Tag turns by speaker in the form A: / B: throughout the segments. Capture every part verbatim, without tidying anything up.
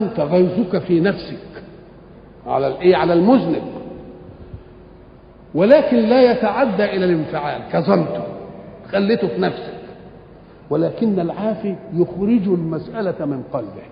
A: أنت غيظك في نفسك على الايه على المذنب، ولكن لا يتعدى الى الانفعال، كظمته خليته في نفسك، ولكن العافي يخرج المسألة من قلبه.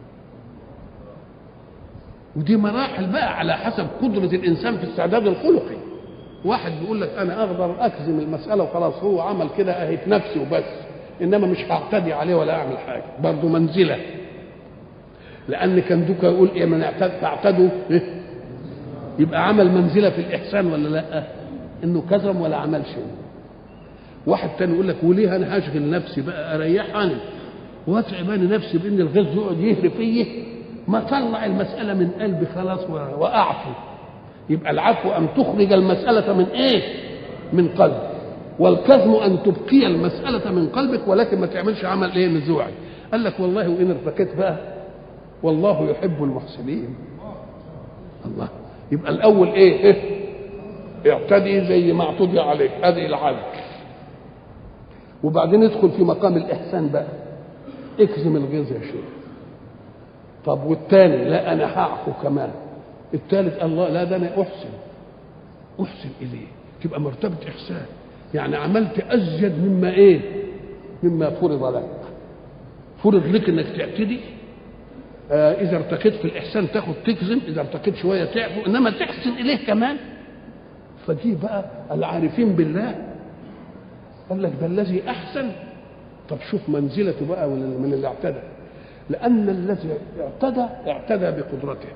A: ودي مراحل بقى على حسب قدرة الإنسان في السعداد الخلقي. واحد بيقول لك أنا أقدر أكزم المسألة وخلاص، هو عمل كده أهي في نفسي وبس، إنما مش هعتدي عليه ولا أعمل حاجة، برضه منزلة. لأن كان دوكا يقول إيه من اعتدوا إيه؟ يبقى عمل منزلة في الإحسان ولا لأ؟ إنه كظم ولا عمل شيء. واحد تاني يقول لك وليه أنا هشغل نفسي بقى، أريحني وأتعب أنا نفسي بإن الغيظ يقعد يهري فيه، ما طلع المسألة من قلبي خلاص وأعفو. يبقى العفو أن تخرج المسألة من إيه؟ من قلب. والكظم أن تبقي المسألة من قلبك ولكن ما تعملش عمل إيه نزوعي. قال لك والله وإن ارتكيت بقى والله يحب المحسنين. الله. يبقى الأول إيه؟ إيه؟ اعتدي زي ما اعتدي عليك، هذه العدل. وبعدين ادخل في مقام الإحسان بقى، اكزم الغيظ يا شيخ. طب والثاني لا أنا هعفو كمان. الثالث الله لا ده أنا أحسن أحسن إليه، تبقى مرتبة إحسان، يعني عملت أزيد مما إيه؟ مما فرض لك. فرض لك إنك تعتدي، آه إذا ارتقيت في الإحسان تاخد تكزم، إذا ارتقيت شوية تعفو، إنما تحسن إليه كمان. فدي بقى العارفين بالله قال لك ده الذي أحسن. طب شوف منزلته بقى من اللي اعتدى، لأن الذي اعتدى اعتدى بقدرته،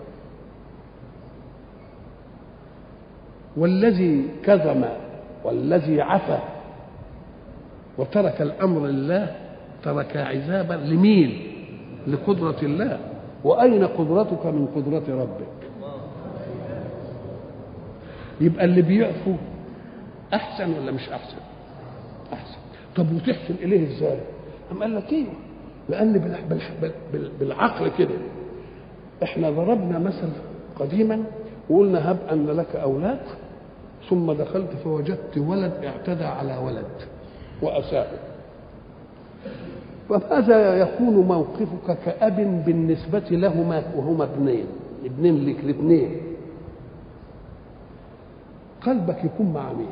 A: والذي كظم والذي عفا وترك الأمر لله ترك عذابا لمين؟ لقدرة الله. وأين قدرتك من قدرة ربك؟ يبقى اللي بيعفو أحسن ولا مش أحسن؟ أحسن. طب وتحسن إليه إزاي؟ أم قال لك إيه؟ لأن بالعقل كده إحنا ضربنا مثل قديما وقلنا هب أن لك أولاد ثم دخلت فوجدت ولد اعتدى على ولد وأساء، فماذا يكون موقفك كأب بالنسبة لهما وهما ابنين ابنين لك الاثنين؟ قلبك يكون مع مين؟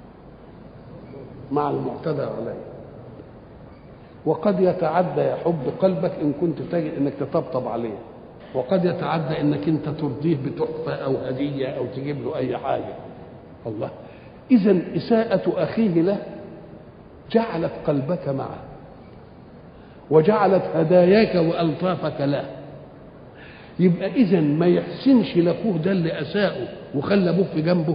A: مع المعتدى عليه. وقد يتعدى يحب قلبك إن كنت تجد إنك تطبطب عليه، وقد يتعدى إنك أنت ترضيه بتحفة أو هدية أو تجيب له أي حاجة. الله. إذن إساءة أخيه له جعلت قلبك معه وجعلت هداياك وألطافك له. يبقى إذن ما يحسنش لأخوه ده اللي أساءه وخلى أبوه في جنبه.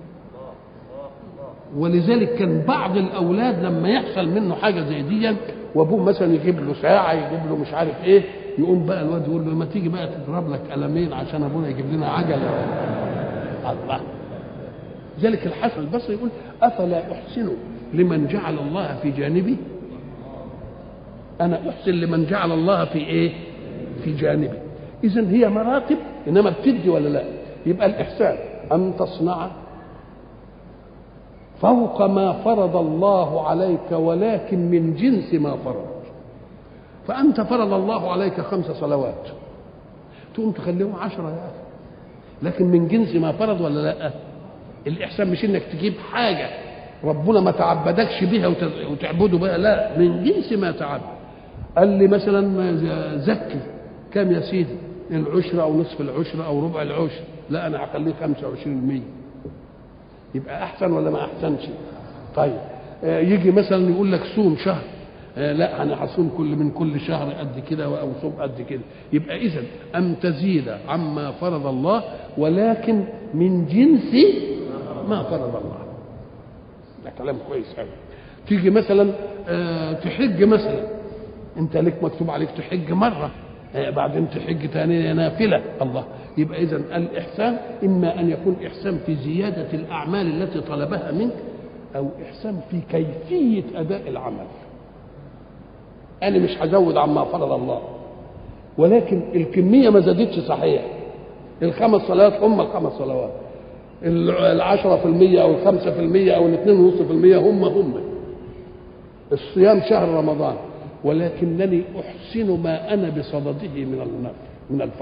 A: ولذلك كان بعض الأولاد لما يحصل منه حاجة زي دي وأبوه مثلا يجيب له ساعة يجيب له مش عارف إيه، يقوم بقى الواد يقول له ما تيجي بقى تضرب لك قلمين عشان أبونا يجيب لنا عجلة. الله. ذلك الحسن البصري يقول أفلا أحسن لمن جعل الله في جانبي؟ أنا أحسن لمن جعل الله في إيه؟ في جانبي. إذن هي مراتب، إنما بتدي ولا لا؟ يبقى الإحسان أن تصنع فوق ما فرض الله عليك ولكن من جنس ما فرض. فأنت فرض الله عليك خمس صلوات تقوم تخليهم عشرة يا أخي، لكن من جنس ما فرض ولا لا؟ الإحسان مش إنك تجيب حاجة ربنا ما تعبدكش بها وتعبده بها، لا، من جنس ما تعبد. قال لي مثلا زكي كم يا سيدي؟ العشرة أو نصف العشرة أو ربع العشر، لا أنا هخليه خمسة وعشرين بالمية. يبقى أحسن ولا ما أحسنش؟ طيب يجي مثلا يقول لك صوم شهر، لا أنا هصوم كل من كل شهر قد كده أو صوم قد كده. يبقى إذن أن تزيد عما فرض الله ولكن من جنس ما فرض الله. ده كلام كويس قوي. تيجي مثلا تحج مثلا، أنت لك مكتوب عليك تحج مرة، بعدين تحج تاني نافلة. الله. يبقى إذن الإحسان إما أن يكون إحسان في زيادة الأعمال التي طلبها منك أو إحسان في كيفية أداء العمل. أنا مش هزود عما فرض الله ولكن الكمية ما زادتش صحيح. الخمس صلوات هم الخمس صلوات، العشرة في المية أو الخمسة في المية أو الاثنين ونصف في المية هم هم. الصيام شهر رمضان ولكنني أحسن ما أنا بصدده من النفل من الفرض.